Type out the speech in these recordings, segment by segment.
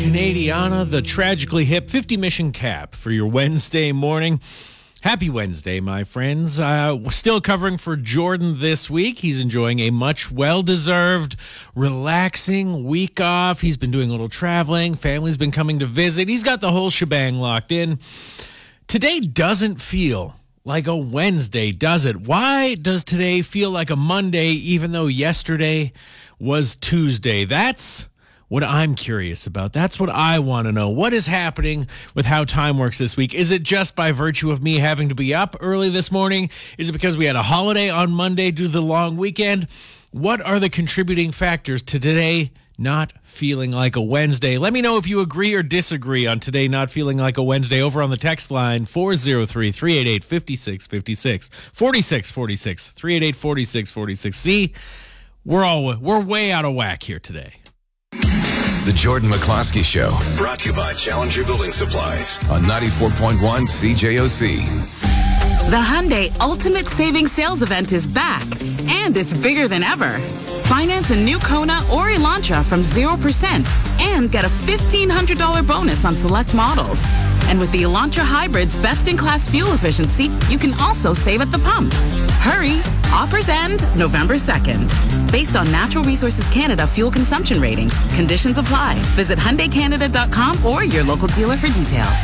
Canadiana, the tragically hip 50 Mission Cap for your Wednesday morning. Happy Wednesday, my friends. Still covering for Jordan this week. He's enjoying a much well-deserved, relaxing week off. He's been doing a little traveling. Family's been coming to visit. He's got the whole shebang locked in. Today doesn't feel like a Wednesday, does it? Why does today feel like a Monday, even though yesterday was Tuesday? That's what I'm curious about. That's what I want to know. What is happening with how time works this week? Is it just by virtue of me having to be up early this morning? Is it because we had a holiday on Monday due to the long weekend? What are the contributing factors to today not feeling like a Wednesday? Let me know if you agree or disagree on today not feeling like a Wednesday over on the text line 403-388-5656. 4646 388-4646. See, we're way out of whack here today. The Jordan McCloskey Show. Brought to you by Challenger Building Supplies on 94.1 CJOC. The Hyundai Ultimate Savings Sales Event is back, and it's bigger than ever. Finance a new Kona or Elantra from 0% and get a $1,500 bonus on select models. And with the Elantra Hybrid's best-in-class fuel efficiency, you can also save at the pump. Hurry! Offers end November 2nd. Based on Natural Resources Canada fuel consumption ratings, conditions apply. Visit HyundaiCanada.com or your local dealer for details.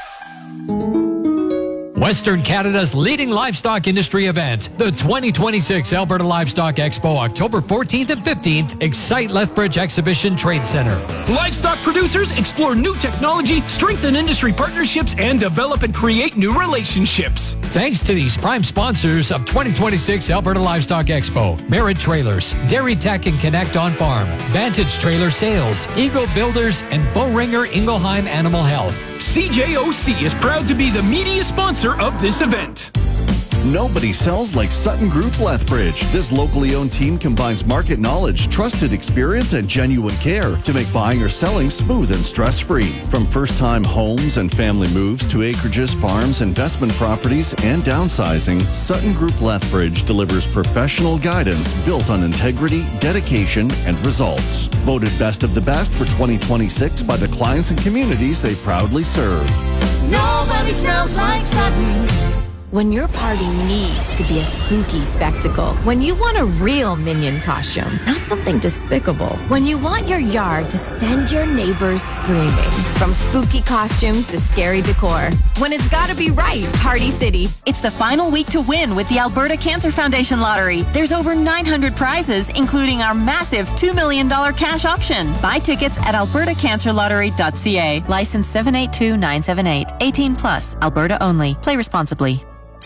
Western Canada's leading livestock industry event, the 2026 Alberta Livestock Expo, October 14th and 15th, Excite Lethbridge Exhibition Trade Center. Livestock producers explore new technology, strengthen industry partnerships, and develop and create new relationships. Thanks to these prime sponsors of 2026 Alberta Livestock Expo: Merit Trailers, Dairy Tech and Connect on Farm, Vantage Trailer Sales, Eagle Builders, and Bowringer Ingelheim Animal Health. CJOC is proud to be the media sponsor of this event. Nobody sells like Sutton Group Lethbridge. This locally owned team combines market knowledge, trusted experience, and genuine care to make buying or selling smooth and stress-free. From first-time homes and family moves to acreages, farms, investment properties, and downsizing, Sutton Group Lethbridge delivers professional guidance built on integrity, dedication, and results. Voted best of the best for 2026 by the clients and communities they proudly serve. Nobody sells like Sutton. When your party needs to be a spooky spectacle, when you want a real minion costume, not something despicable, when you want your yard to send your neighbors screaming, from spooky costumes to scary decor, when it's gotta be right, Party City. It's the final week to win with the Alberta Cancer Foundation Lottery. There's over 900 prizes, including our massive $2 million cash option. Buy tickets at albertacancerlottery.ca. License 782978. 18 plus. Alberta only. Play responsibly.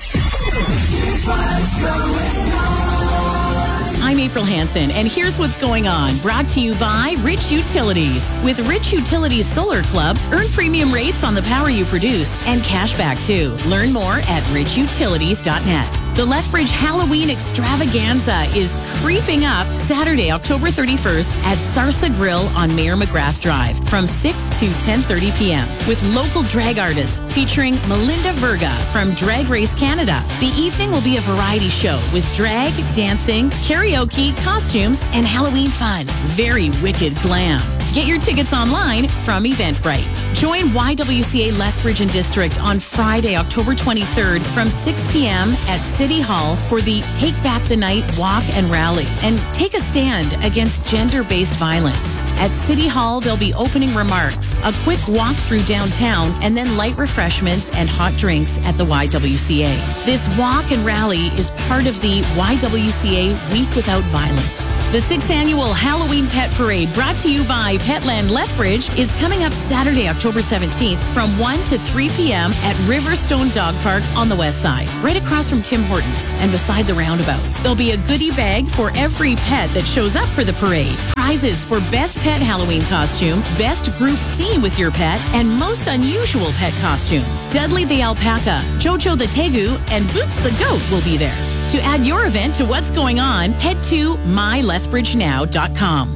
I'm April Hansen, and here's what's going on. Brought to you by Rich Utilities. With Rich Utilities Solar Club, earn premium rates on the power you produce and cash back too. Learn more at richutilities.net. The Lethbridge Halloween Extravaganza is creeping up Saturday, October 31st at Sarsa Grill on Mayor McGrath Drive from 6 to 10:30 p.m. with local drag artists featuring Melinda Verga from Drag Race Canada. The evening will be a variety show with drag, dancing, karaoke, costumes, and Halloween fun. Very wicked glam. Get your tickets online from Eventbrite. Join YWCA Lethbridge and District on Friday, October 23rd from 6 p.m. at City Hall for the Take Back the Night Walk and Rally and take a stand against gender-based violence. At City Hall, there'll be opening remarks, a quick walk through downtown, and then light refreshments and hot drinks at the YWCA. This walk and rally is part of the YWCA Week Without Violence. The 6th annual Halloween Pet Parade, brought to you by Petland Lethbridge, is coming up Saturday, October 17th from 1 to 3 p.m. at Riverstone Dog Park on the west side, right across from Tim Hortons and beside the roundabout. There'll be a goodie bag for every pet that shows up for the parade. Prizes for Best Pet Halloween Costume, Best Group Theme with your pet, and Most Unusual Pet Costume. Dudley the Alpaca, Jojo the Tegu, and Boots the Goat will be there. To add your event to what's going on, head to mylethbridgenow.com.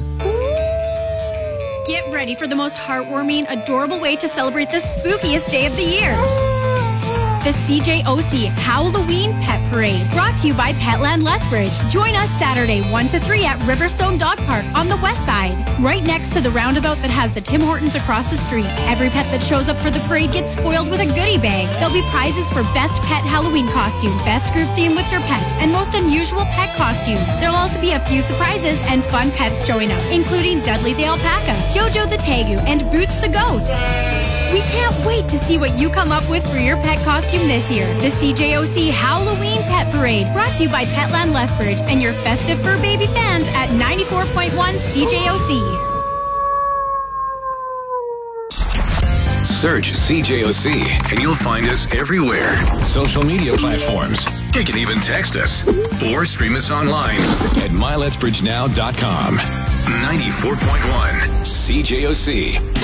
Get ready for the most heartwarming, adorable way to celebrate the spookiest day of the year. the CJOC Halloween Pet Parade, brought to you by Petland Lethbridge. Join us Saturday 1 to 3 at Riverstone Dog Park on the west side, right next to the roundabout that has the Tim Hortons across the street. Every pet that shows up for the parade gets spoiled with a goodie bag. There'll be prizes for best pet Halloween costume, best group theme with your pet, and most unusual pet costume. There'll also be a few surprises and fun pets showing up, including Dudley the alpaca, Jojo the tegu, and Boots the goat. We can't wait to see what you come up with for your pet costume this year. The CJOC Halloween Pet Parade, brought to you by Petland Lethbridge and your festive fur baby fans at 94.1 CJOC. Search CJOC and you'll find us everywhere. Social media platforms. You can even text us or stream us online at mylethbridgenow.com. 94.1 CJOC.